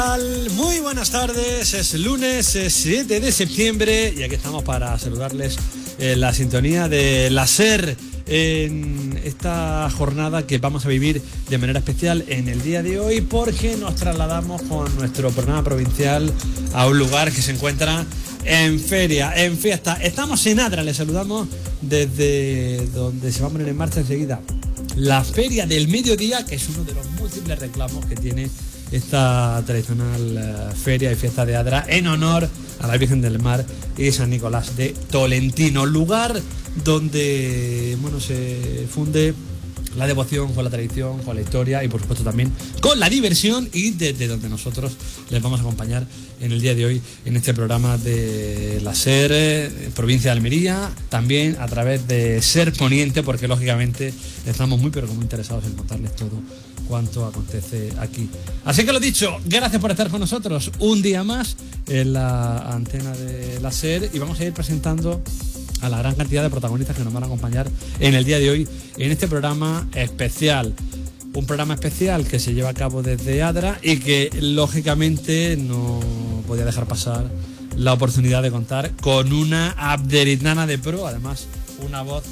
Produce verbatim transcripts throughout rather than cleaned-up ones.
Muy buenas tardes, es lunes siete de septiembre y aquí estamos para saludarles en la sintonía de la SER en esta jornada que vamos a vivir de manera especial en el día de hoy, porque nos trasladamos con nuestro programa provincial a un lugar que se encuentra en feria, en fiesta. Estamos en Adra, les saludamos desde donde se va a poner en marcha enseguida la Feria del Mediodía, que es uno de los múltiples reclamos que tiene esta tradicional uh, feria y fiesta de Adra en honor a la Virgen del Mar y San Nicolás de Tolentino, lugar donde bueno se funde la devoción con la tradición, con la historia y por supuesto también con la diversión, y desde donde nosotros les vamos a acompañar en el día de hoy en este programa de la SER, eh, provincia de Almería, también a través de SER Poniente, porque lógicamente estamos muy pero muy interesados en contarles todo cuanto acontece aquí. Así que lo dicho, gracias por estar con nosotros un día más en la antena de la SER, y vamos a ir presentando a la gran cantidad de protagonistas que nos van a acompañar en el día de hoy en este programa especial. Un programa especial que se lleva a cabo desde Adra y que lógicamente no podía dejar pasar la oportunidad de contar con una abderitana de pro, además una voz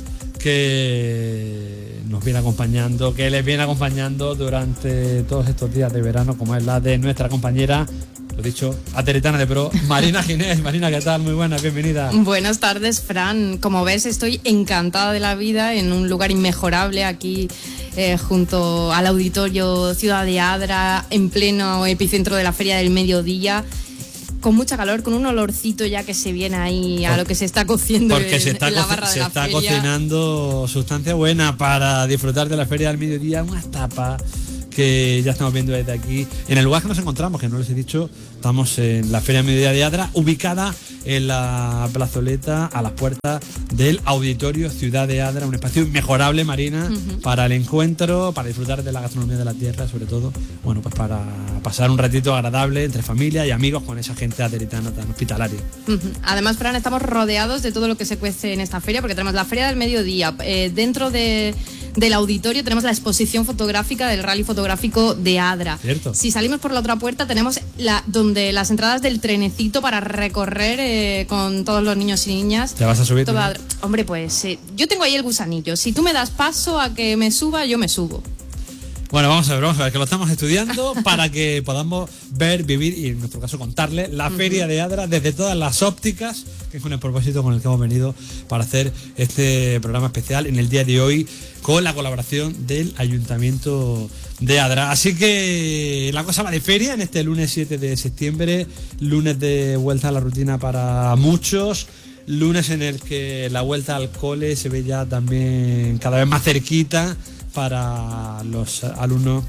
que nos viene acompañando, que les viene acompañando durante todos estos días de verano, como es la de nuestra compañera, lo dicho, ateritana de pro, Marina Ginés. Marina, ¿qué tal? Muy buena, bienvenida. Buenas tardes, Fran. Como ves, estoy encantada de la vida en un lugar inmejorable aquí eh, junto al auditorio Ciudad de Adra, en pleno epicentro de la Feria del Mediodía, con mucha calor, con un olorcito ya que se viene ahí a lo que se está cociendo en, Porque se está, en la co- barra se de la está feria. cocinando sustancia buena para disfrutar de la Feria del Mediodía, unas tapas que ya estamos viendo desde aquí, en el lugar que nos encontramos, que no les he dicho, estamos en la Feria del Mediodía de Adra, ubicada en la plazoleta a las puertas del Auditorio Ciudad de Adra, un espacio inmejorable, Marina, uh-huh, para el encuentro, para disfrutar de la gastronomía de la tierra, sobre todo, bueno, pues para pasar un ratito agradable entre familia y amigos con esa gente ateritana tan hospitalaria. Uh-huh. Además, Fran, estamos rodeados de todo lo que se cuece en esta feria, porque tenemos la Feria del Mediodía, eh, dentro de del auditorio tenemos la exposición fotográfica del Rally Fotográfico de Adra. ¿Cierto? Si salimos por la otra puerta tenemos la donde las entradas del trenecito para recorrer eh, con todos los niños y niñas. ¿Te vas a subir? Toda... Hombre, pues eh, yo tengo ahí el gusanillo. Si tú me das paso a que me suba, yo me subo. Bueno, vamos a ver, vamos a ver, que lo estamos estudiando para que podamos ver, vivir y en nuestro caso contarle la Feria de Adra desde todas las ópticas, que es con el propósito con el que hemos venido para hacer este programa especial en el día de hoy con la colaboración del Ayuntamiento de Adra. Así que la cosa va de feria en este lunes siete de septiembre, lunes de vuelta a la rutina para muchos, lunes en el que la vuelta al cole se ve ya también cada vez más cerquita para los alumnos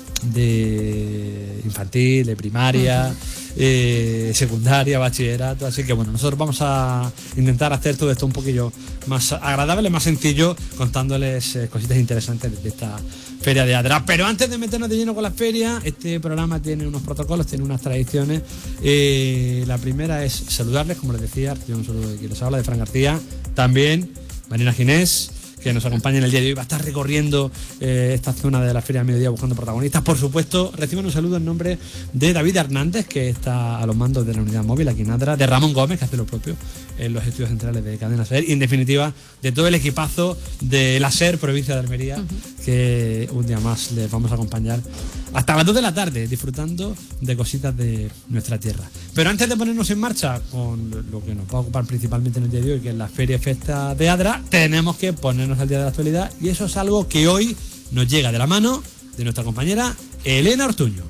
de infantil, de primaria, uh-huh, eh, secundaria, bachillerato. Así que bueno, nosotros vamos a intentar hacer todo esto un poquillo más agradable, más sencillo, contándoles eh, cositas interesantes de esta Feria de Adra. Pero antes de meternos de lleno con la feria, este programa tiene unos protocolos, tiene unas tradiciones. Eh, la primera es saludarles, como les decía, yo un saludo de quien les habla, de Fran García, también Marina Ginés, que nos acompaña en el día de hoy, va a estar recorriendo eh, esta zona de la Feria del Mediodía buscando protagonistas. Por supuesto, reciban un saludo en nombre de David Hernández, que está a los mandos de la unidad móvil aquí en Adra, de Ramón Gómez, que hace lo propio en los estudios centrales de Cadena SER, y en definitiva de todo el equipazo de la SER, provincia de Almería, uh-huh, que un día más les vamos a acompañar hasta las dos de la tarde, disfrutando de cositas de nuestra tierra. Pero antes de ponernos en marcha con lo que nos va a ocupar principalmente en el día de hoy, que es la Feria y Fiesta de Adra, tenemos que ponernos al día de la actualidad, y eso es algo que hoy nos llega de la mano de nuestra compañera Elena Ortuño.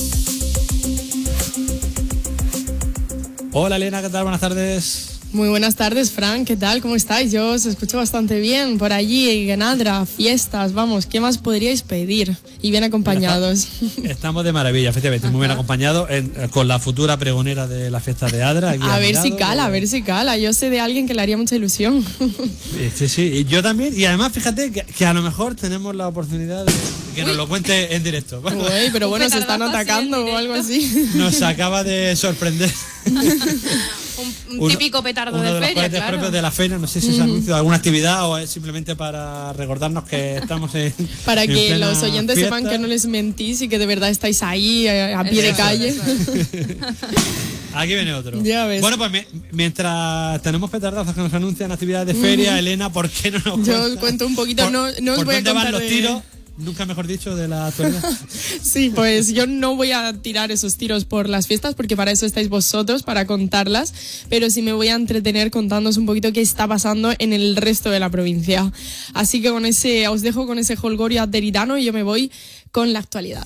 Hola Elena, ¿qué tal? Buenas tardes. Muy buenas tardes, Fran, ¿qué tal? ¿Cómo estáis? Yo os escucho bastante bien por allí, en Adra, fiestas, vamos, ¿qué más podríais pedir? Y bien acompañados. Estamos de maravilla, efectivamente, muy bien acompañados en, con la futura pregonera de la fiesta de Adra. Aquí a ver mirado, si cala, a ver si cala. Yo sé de alguien que le haría mucha ilusión. Sí, sí, y yo también. Y además, fíjate que, que a lo mejor tenemos la oportunidad de que nos lo cuente en directo. Bueno, Uy, pero bueno, se están atacando o algo así. Nos acaba de sorprender. Un, un típico petardo uno de, de los feria, cohetes claro. propios de la feria. No sé si es anuncio de alguna actividad o es simplemente para recordarnos que estamos en. Para en que plena los oyentes fiesta. sepan que no les mentís y que de verdad estáis ahí a, a pie Eso, de calle. eso. Aquí viene otro. Ya ves. Bueno, pues me- mientras tenemos petardazos que nos anuncian actividades de feria, Elena, ¿por qué no nos Yo cuentas os cuento un poquito, por- no- no os por voy a dónde van contar los de- tiros? Nunca mejor dicho, de la actualidad. Sí, pues yo no voy a tirar esos tiros por las fiestas porque para eso estáis vosotros, para contarlas, pero sí me voy a entretener contándoos un poquito qué está pasando en el resto de la provincia. Así que con ese, os dejo con ese holgorio adderitano y yo me voy con la actualidad.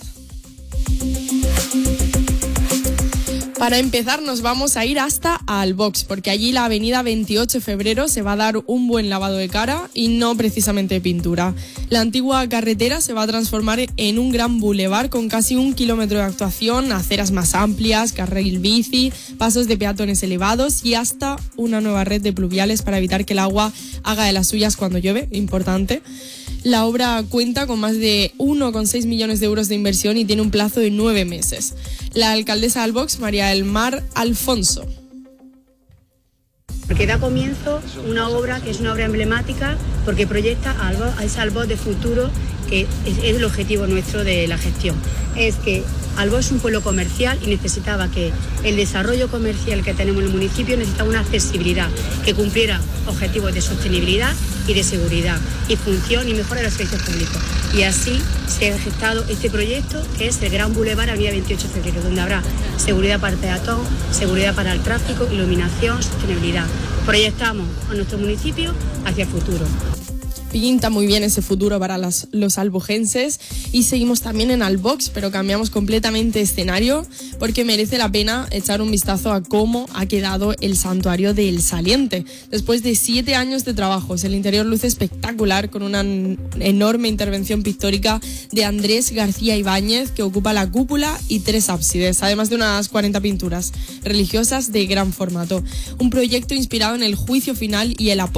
Para empezar nos vamos a ir hasta Albox, porque allí la avenida veintiocho de febrero se va a dar un buen lavado de cara y no precisamente de pintura. La antigua carretera se va a transformar en un gran bulevar con casi un kilómetro de actuación, aceras más amplias, carril bici, pasos de peatones elevados y hasta una nueva red de pluviales para evitar que el agua haga de las suyas cuando llueve, importante. La obra cuenta con más de uno coma seis millones de euros de inversión y tiene un plazo de nueve meses. La alcaldesa de Albox, María del Mar Alfonso. Porque da comienzo una obra que es una obra emblemática porque proyecta a, Albo, a ese Albox de futuro que es, es el objetivo nuestro de la gestión. Es que Albox es un pueblo comercial y necesitaba que el desarrollo comercial que tenemos en el municipio necesitaba una accesibilidad que cumpliera objetivos de sostenibilidad y de seguridad y función y mejora de los servicios públicos. Y así se ha gestado este proyecto que es el Gran Boulevard Avenida veintiocho de febrero, donde habrá seguridad para el peatón, seguridad para el tráfico, iluminación, sostenibilidad. Proyectamos a nuestro municipio hacia el futuro. Pinta muy bien ese futuro para las, los albogenses y seguimos también en Albox, pero cambiamos completamente escenario porque merece la pena echar un vistazo a cómo ha quedado el santuario del Saliente. Después de siete años de trabajos, el interior luce espectacular con una enorme intervención pictórica de Andrés García Ibáñez que ocupa la cúpula y tres ábsides, además de unas cuarenta pinturas religiosas de gran formato. Un proyecto inspirado en el juicio final y el apóstol